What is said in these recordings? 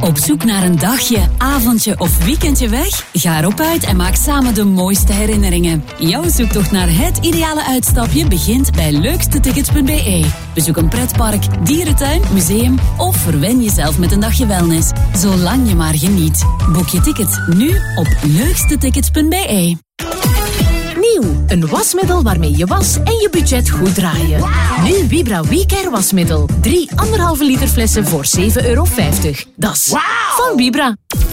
Op zoek naar een dagje, avondje of weekendje weg? Ga erop uit en maak samen de mooiste herinneringen. Jouw zoektocht naar het ideale uitstapje begint bij leukstetickets.be. Bezoek een pretpark, dierentuin, museum of verwen jezelf met een dagje wellness. Zolang je maar geniet. Boek je tickets nu op leukstetickets.be. Nieuw, een wasmiddel waarmee je was en je budget goed draaien. Nu Vibra WeCare wasmiddel. 3 1,5 liter flessen voor €7,50. Dat is van Vibra.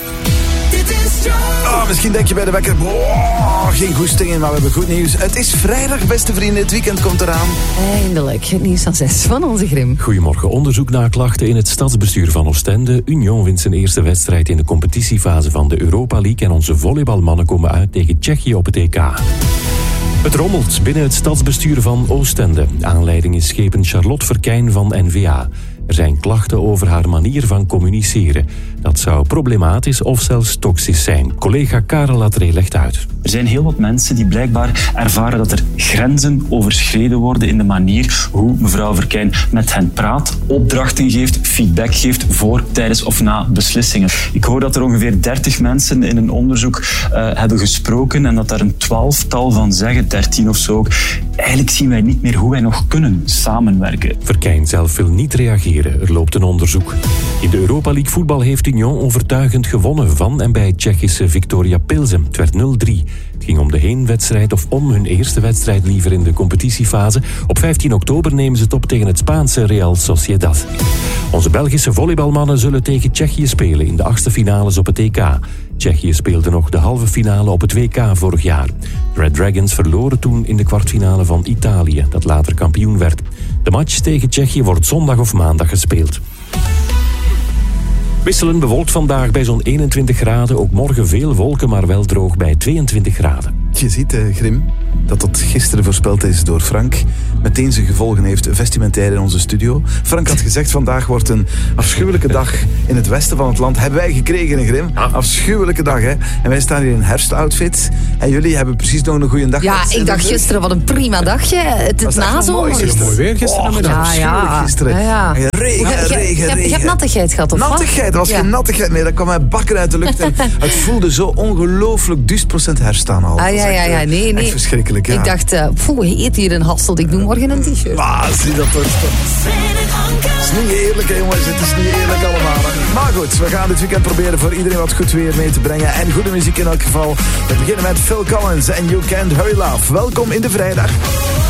Misschien denk je bij de wekker, geen goestingen, maar we hebben goed nieuws. Het is vrijdag, beste vrienden, het weekend komt eraan. Eindelijk, het nieuws aan 6 van onze Grim. Goedemorgen, onderzoek naar klachten in het stadsbestuur van Oostende. Union wint zijn eerste wedstrijd in de competitiefase van de Europa League en onze volleybalmannen komen uit tegen Tsjechië op het EK. Het rommelt binnen het stadsbestuur van Oostende. Aanleiding is schepen Charlotte Verkijn van N-VA. Er zijn klachten over haar manier van communiceren. Dat zou problematisch of zelfs toxisch zijn. Collega Karel Latree legt uit. Er zijn heel wat mensen die blijkbaar ervaren dat er grenzen overschreden worden in de manier hoe mevrouw Verkijn met hen praat, opdrachten geeft, feedback geeft voor, tijdens of na beslissingen. Ik hoor dat er ongeveer 30 mensen in een onderzoek hebben gesproken en dat daar een 12-tal van zeggen, 13 of zo. Eigenlijk zien wij niet meer hoe wij nog kunnen samenwerken. Verkijn zelf wil niet reageren. Er loopt een onderzoek. In de Europa League voetbal heeft Union overtuigend gewonnen van en bij Tsjechische Viktoria Pilsen. Het werd 0-3. Het ging om de heenwedstrijd of om hun eerste wedstrijd liever in de competitiefase. Op 15 oktober nemen ze het op tegen het Spaanse Real Sociedad. Onze Belgische volleybalmannen zullen tegen Tsjechië spelen in de 8e finales op het EK. Tsjechië speelde nog de halve finale op het WK vorig jaar. De Red Dragons verloren toen in de kwartfinale van Italië, dat later kampioen werd. De match tegen Tsjechië wordt zondag of maandag gespeeld. Wisselen bewolkt vandaag bij zo'n 21 graden. Ook morgen veel wolken, maar wel droog bij 22 graden. Je ziet, Grim, dat tot gisteren voorspeld is door Frank. Meteen zijn gevolgen heeft vestimentair in onze studio. Frank had gezegd, vandaag wordt een afschuwelijke dag in het westen van het land. Hebben wij gekregen, Grim. Afschuwelijke dag, hè. En wij staan hier in herfstoutfit. En jullie hebben precies nog een goede dag gehad. Ja, ik dacht gisteren, wat een prima dagje. Het nazomer. Het is mooi weer gisterenmiddag. Afschuwelijk gisteren. Ja. Regen. Je hebt nattigheid gehad, of wat? Nattigheid, er was geen nattigheid meer. Dat kwam mij bakken uit de lucht. En het voelde zo ongelooflijk 1000% herstaan al. Nee. Echt verschrikkelijk, ja. Ik dacht, heet hier een Hasselt. Ik doe morgen een t-shirt. Zie dat toch. Het is niet eerlijk, hè, jongens. Het is niet eerlijk allemaal. Hè. Maar goed, we gaan dit weekend proberen voor iedereen wat goed weer mee te brengen. En goede muziek in elk geval. We beginnen met Phil Collins en You Can't Hurry Love. Welkom in de vrijdag.